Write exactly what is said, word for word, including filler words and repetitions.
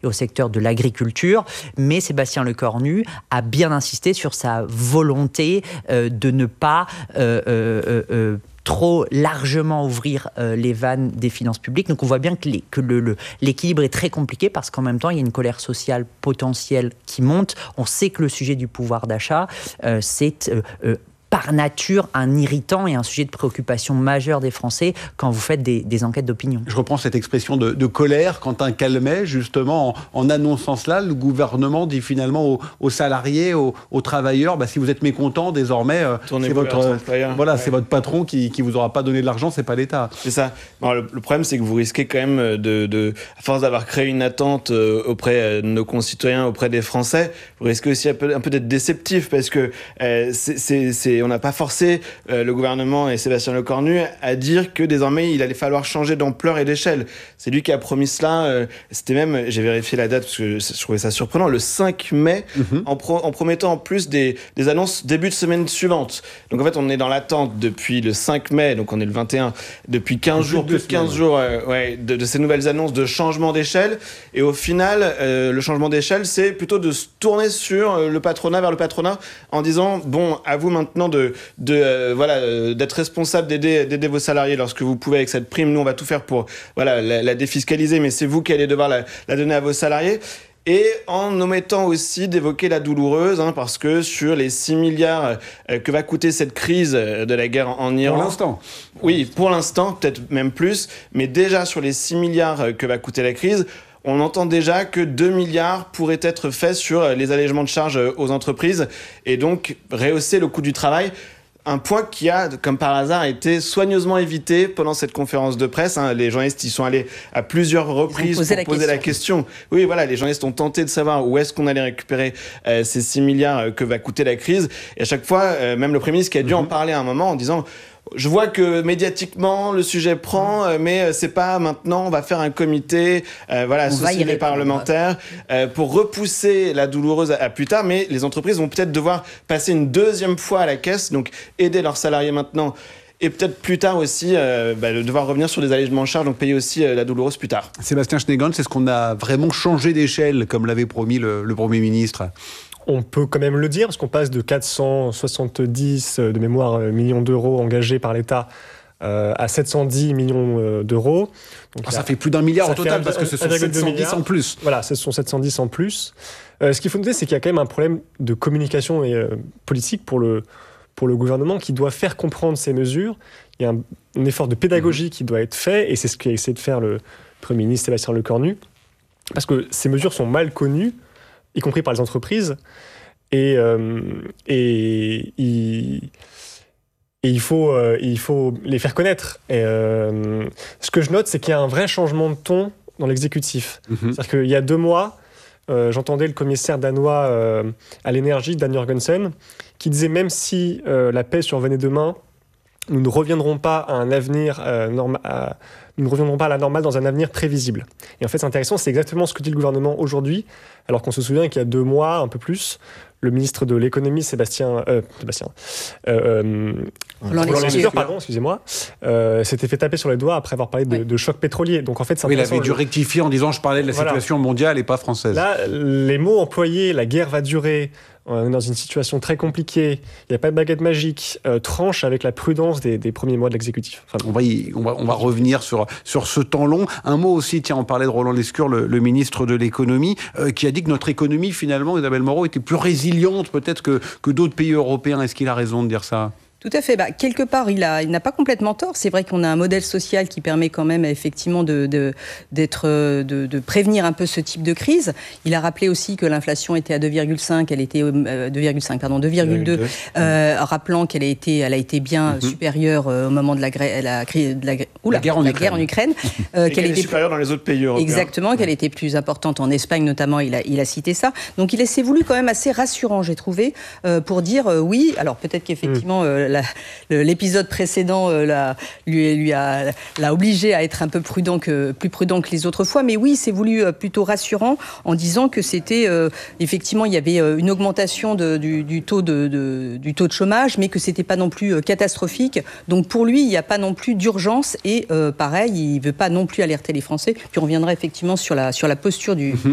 et au secteur de l'agriculture. Mais Sébastien Lecornu a bien insisté sur sa volonté euh, de ne pas euh, euh, euh, trop largement ouvrir euh, les vannes des finances publiques. Donc on voit bien que, les, que le, le, l'équilibre est très compliqué parce qu'en même temps, il y a une colère sociale potentielle qui monte. On sait que le sujet du pouvoir d'achat, euh, c'est... Euh, euh, par nature un irritant et un sujet de préoccupation majeur des Français quand vous faites des, des enquêtes d'opinion. Je reprends cette expression de, de colère. Quentin Calmet, justement, en, en annonçant cela, le gouvernement dit finalement aux, aux salariés, aux, aux travailleurs, bah, si vous êtes mécontents, désormais, euh, c'est, votre, euh, voilà, ouais. c'est votre patron qui ne vous aura pas donné de l'argent, c'est pas l'État. C'est ça. Non, le, le problème, c'est que vous risquez quand même, de, de, à force d'avoir créé une attente auprès de nos concitoyens, auprès des Français, vous risquez aussi un peu, un peu d'être déceptif parce que euh, c'est, c'est, c'est on n'a pas forcé euh, le gouvernement et Sébastien Lecornu à dire que désormais il allait falloir changer d'ampleur et d'échelle. C'est lui qui a promis cela. Euh, c'était même, j'ai vérifié la date parce que je trouvais ça surprenant, le cinq mai, mm-hmm. en, pro, en promettant en plus des, des annonces début de semaine suivante. Donc en fait, on est dans l'attente depuis le cinq mai, donc on est le vingt et un, depuis quinze jours, plus de quinze jours euh, ouais, de, de ces nouvelles annonces de changement d'échelle. Et au final, euh, le changement d'échelle, c'est plutôt de se tourner sur le patronat, vers le patronat, en disant bon, à vous maintenant de, de euh, voilà euh, d'être responsable d'aider d'aider vos salariés lorsque vous pouvez avec cette prime. Nous on va tout faire pour voilà la, la défiscaliser, mais c'est vous qui allez devoir la, la donner à vos salariés. Et en omettant aussi d'évoquer la douloureuse, hein, parce que sur les six milliards euh, que va coûter cette crise de la guerre en, en Iran... Pour l'instant. Oui, pour l'instant, peut-être même plus, mais déjà sur les six milliards que va coûter la crise, on entend déjà que deux milliards pourraient être faits sur les allègements de charges aux entreprises et donc rehausser le coût du travail. Un point qui a, comme par hasard, été soigneusement évité pendant cette conférence de presse. Hein. Les journalistes y sont allés à plusieurs reprises pour la poser question. la question. Oui, voilà, les journalistes ont tenté de savoir où est-ce qu'on allait récupérer euh, ces six milliards que va coûter la crise. Et à chaque fois, euh, même le Premier ministre qui a dû mm-hmm. en parler à un moment en disant... Je vois que médiatiquement le sujet prend, euh, mais c'est pas maintenant. On va faire un comité, euh, voilà, associer les parlementaires euh, pour repousser la douloureuse à, à plus tard. Mais les entreprises vont peut-être devoir passer une deuxième fois à la caisse, donc aider leurs salariés maintenant. Et peut-être plus tard aussi, euh, bah, devoir revenir sur des allègements de charges, donc payer aussi euh, la douloureuse plus tard. Sébastien Schneegans, c'est ce qu'on a vraiment changé d'échelle, comme l'avait promis le, le Premier ministre? On peut quand même le dire, parce qu'on passe de quatre cent soixante-dix de mémoire millions d'euros engagés par l'État euh, à sept cent dix millions d'euros. Donc, ah, ça a, fait plus d'un milliard au total, parce que ce sont sept cent dix en plus. Voilà, ce sont sept cent dix en plus. Euh, ce qu'il faut noter, c'est qu'il y a quand même un problème de communication et, euh, politique pour le, pour le gouvernement qui doit faire comprendre ces mesures. Il y a un, un effort de pédagogie mmh. qui doit être fait, et c'est ce qu'a essayé de faire le Premier ministre Sébastien Lecornu, parce que ces mesures sont mal connues, y compris par les entreprises, et, euh, et, et, et il, faut, euh, il faut les faire connaître. Et, euh, ce que je note, c'est qu'il y a un vrai changement de ton dans l'exécutif. Mm-hmm. C'est-à-dire qu'il y a deux mois, euh, j'entendais le commissaire danois euh, à l'énergie, Dan Jorgensen, qui disait même si euh, la paix survenait demain, nous ne reviendrons pas à un avenir euh, normal. À, nous ne reviendrons pas à la normale dans un avenir prévisible. Et en fait, c'est intéressant, c'est exactement ce que dit le gouvernement aujourd'hui, alors qu'on se souvient qu'il y a deux mois, un peu plus, le ministre de l'économie, Sébastien... Euh, Sébastien... Euh, Roland Lescure, pardon, excusez-moi, euh, s'était fait taper sur les doigts après avoir parlé de, oui. de choc pétrolier. Donc en fait, c'est oui, il avait dû rectifier en disant « je parlais de la voilà. situation mondiale et pas française ». Là, les mots employés, la guerre va durer, on est dans une situation très compliquée, il n'y a pas de baguette magique, euh, tranche avec la prudence des, des premiers mois de l'exécutif. Enfin, on, va y, on, va, on va revenir sur, sur ce temps long. Un mot aussi, tiens, on parlait de Roland Lescure, le, le ministre de l'économie, euh, qui a dit que notre économie, finalement, Isabelle Moreau, était plus résiliente peut-être que, que d'autres pays européens. Est-ce qu'il a raison de dire ça ? Tout à fait. Bah, quelque part, il, a, il n'a pas complètement tort. C'est vrai qu'on a un modèle social qui permet quand même effectivement de, de, d'être, de, de prévenir un peu ce type de crise. Il a rappelé aussi que l'inflation était à deux virgule cinq, elle était euh, deux virgule cinq, pardon, deux virgule deux, euh, rappelant qu'elle a été, elle a été bien mm-hmm. supérieure euh, au moment de la, grè- la, de la, oula, la, guerre, en la guerre en Ukraine. Euh, qu'elle, qu'elle était supérieure dans les autres pays européens. Exactement, qu'elle était plus importante en Espagne notamment. Il a, il a cité ça. Donc il s'est voulu quand même assez rassurant, j'ai trouvé, euh, pour dire euh, oui. Alors peut-être qu'effectivement. Mm. Euh, La, l'épisode précédent euh, l'a, lui, lui a, l'a obligé à être un peu prudent que, plus prudent que les autres fois. Mais oui, c'est voulu euh, plutôt rassurant en disant que c'était euh, effectivement il y avait euh, une augmentation de, du, du, taux de, de, du taux de chômage, mais que c'était pas non plus euh, catastrophique. Donc pour lui, il n'y a pas non plus d'urgence et euh, pareil, il veut pas non plus alerter les Français. Puis on reviendra effectivement sur la, sur la posture du,